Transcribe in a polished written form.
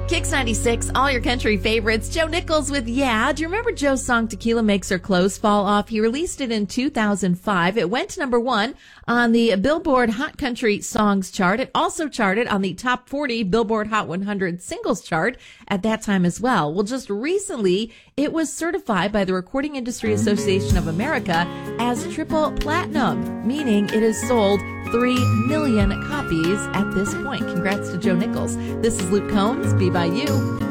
Kicks 96, all your country favorites. Joe Nichols with Yeah. Do you remember Joe's song Tequila Makes Her Clothes Fall Off? He released it in 2005. It went to number 1 on the Billboard Hot Country Songs chart. It also charted on the top 40 Billboard Hot 100 singles chart at that time as well. Well, just recently, it was certified by the Recording Industry Association of America as triple platinum, meaning it has sold 3 million copies at this point. Congrats to Joe Nichols. This is Luke Combs. Be by you.